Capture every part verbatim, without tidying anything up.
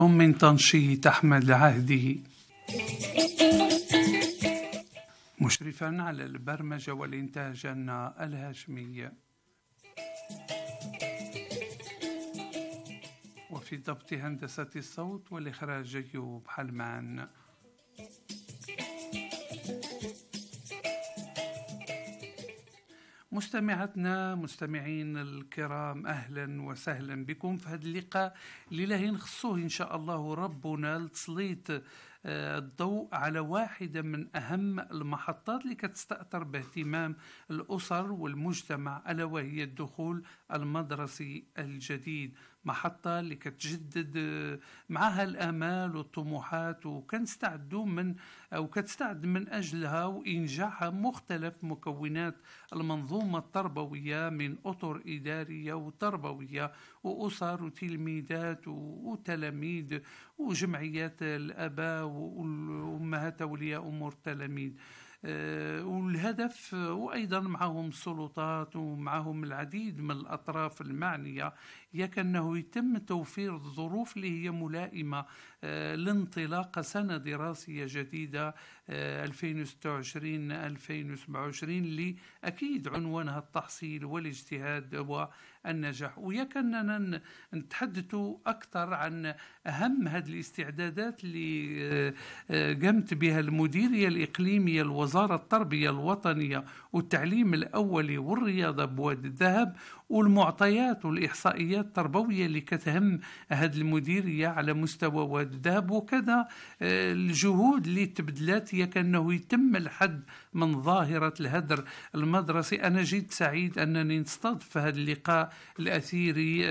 من تنشيط أحمد عهدي، مشرفا على البرمجة والإنتاج الهاشمي، وفي ضبط هندسة الصوت والإخراج أيوب حلمان. مستمعاتنا مستمعين الكرام، أهلا وسهلا بكم في هذا اللقاء اللي له نخصوه إن شاء الله ربنا لتسليط الضوء على واحدة من أهم المحطات اللي كتستأثر باهتمام الأسر والمجتمع، ألا وهي الدخول المدرسي الجديد. محطة اللي كتجدد معها الآمال والطموحات، وكنستعدوا من أو كتستعد من أجلها وإنجاحها مختلف مكونات المنظومة التربوية من أطر إدارية وتربوية وأسر وتلميذات وتلاميذ وجمعيات الآباء والأمهات أولياء أمور التلاميذ. أه والهدف وأيضا معهم السلطات ومعهم العديد من الأطراف المعنية هي كأنه يتم توفير الظروف اللي هي ملائمة أه لانطلاق سنة دراسية جديدة أه ألفين وستة وعشرين ألفين وسبعة وعشرين اللي أكيد عنوانها التحصيل والاجتهاد والنجاح. ويا كأننا نتحدثوا أكثر عن أهم هذه الاستعدادات اللي قامت بها المديرية الإقليمية لوزارة التربية الوطنية والتعليم الأولي والرياضة بوادي الذهب، والمعطيات والإحصائيات التربوية اللي كتهم هذه المديرية على مستوى وادي الذهب، وكذا الجهود اللي تبدلات هي كأنه يتم الحد من ظاهرة الهدر المدرسي. أنا جد سعيد أنني نستضيف في هذا اللقاء الأثيري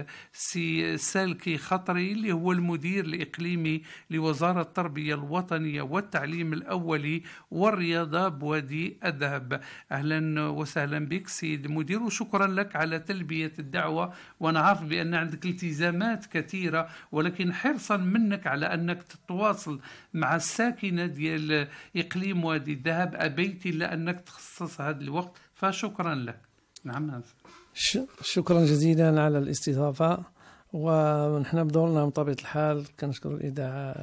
سي سالكي خطري اللي هو المدير الإقليمي لوزارة التربية الوطنية والتعليم الأولي والرياضة بوادي الذهب. أهلا وسهلا بك سيد المدير، وشكرا لك على تلبية الدعوة. وأنا عارف بأن عندك التزامات كثيرة، ولكن حرصا منك على أنك تتواصل مع الساكنة ديال إقليم وادي الذهب أبيت إلا أنك تخصص هذا الوقت، فشكرا لك. نعم، شكرا جزيلا على الاستضافة. ونحن بدورنا بطبيعة الحال كنشكر الإذاعة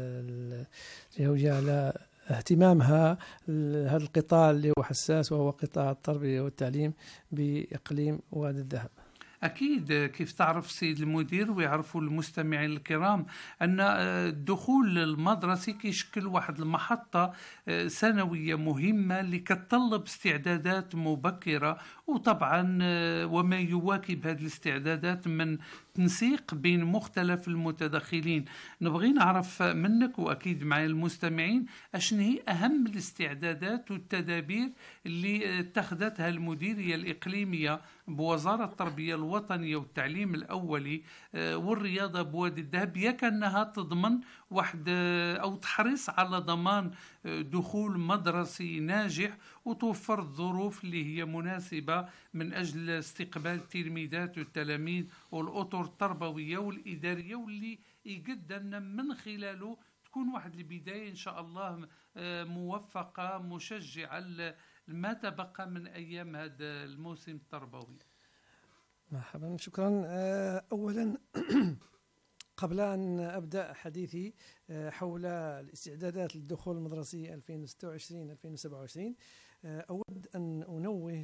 الجهوية على اهتمامها هذا القطاع اللي هو حساس، وهو قطاع التربية والتعليم بإقليم وادي الذهب. أكيد كيف تعرف سيد المدير ويعرفوا المستمعين الكرام أن الدخول المدرسي كيشكل واحد المحطة سنوية مهمة اللي كتطلب استعدادات مبكرة، وطبعا وما يواكب هذه الاستعدادات من تنسيق بين مختلف المتدخلين. نبغي نعرف منك وأكيد مع المستمعين أشن هي أهم الاستعدادات والتدابير اللي اتخذتها المديرية الإقليمية بوزارة التربية الوطنية والتعليم الأولي والرياضة بوادي الذهب، يكنها تضمن واحد أو تحرص على ضمان دخول مدرسي ناجح وتوفر الظروف اللي هي مناسبة من أجل استقبال التلميذات والتلاميذ والأطر التربوية والإدارية، واللي يقدرنا من خلاله تكون واحد البداية إن شاء الله موفقة مشجعة ما تبقى من أيام هذا الموسم التربوي. مرحبا، شكرا. أولا قبل أن أبدأ حديثي حول الاستعدادات للدخول المدرسي ألفين وستة وعشرين ألفين وسبعة وعشرين، أود أن أنوه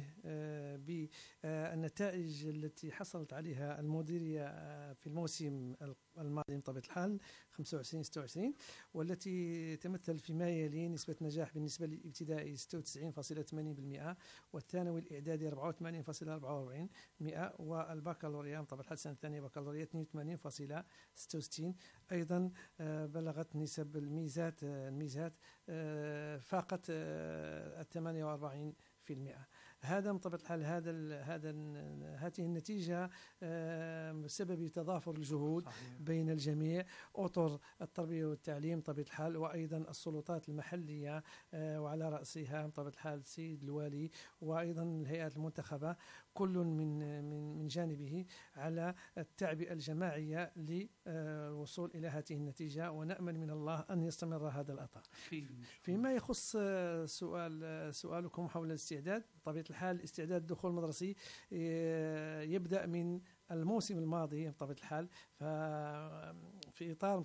بالنتائج التي حصلت عليها المديرية في الموسم الماضي بطبيعة الحال خمسة وعشرين ستة وعشرين، والتي تمثل فيما يلي نسبة نجاح بالنسبة للابتدائي ستة وتسعين فاصلة ثمانين بالمئة، والثانوي الإعدادي أربعة وثمانين فاصلة أربعة وأربعين بالمئة، والبكالوريا بطبيعة الحال السنة الثانية بكالوريا اثنين وثمانين فاصلة ستة وستين. أيضا بلغت نسب الميزات الميزات فاقت الثمانية وأربعين في المئة. هذا بطبيعة الحال هذا هذا هذه النتيجة بسبب تضافر الجهود صحيح. بين الجميع، أطر التربية والتعليم بطبيعة الحال، وأيضا السلطات المحلية وعلى رأسها بطبيعة الحال السيد الوالي، وأيضا الهيئات المنتخبة، كل من من من جانبه على التعبئة الجماعية للوصول إلى هذه النتيجة، ونأمل من الله أن يستمر هذا الأطار. فيما يخص سؤال سؤالكم حول الاستعداد، بطبيعة الحال استعداد الدخول المدرسي يبدأ من الموسم الماضي بطبيعة الحال، ففي إطار